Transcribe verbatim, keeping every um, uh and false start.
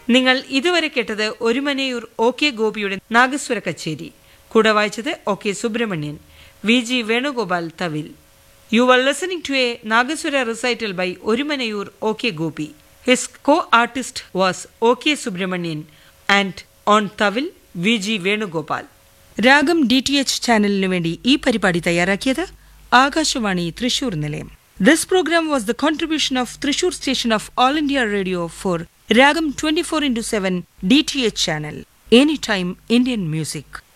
നിങ്ങൾ ഇതുവരെ കേട്ടത് ഒരുമനയൂർ ഒ കെ ഗോപിയുടെ നാഗസ്വര കച്ചേരി. കൂടെ വായിച്ചത് O K Subramanian. V G Venugopal thavil. You are listening to A നാഗസ്വര recital by Orumanayur O K Gopi. His co-artist was O K Subramanian and on thavil V G Venugopal. രാഗം ഡി ടി എച്ച് ചാനലിനു വേണ്ടി ഈ പരിപാടി തയ്യാറാക്കിയത് ആകാശവാണി തൃശൂർ നിലയം. This program was the contribution of Thrissur station of All India Radio for Ragam twenty-four into seven D T H channel. Anytime Indian music.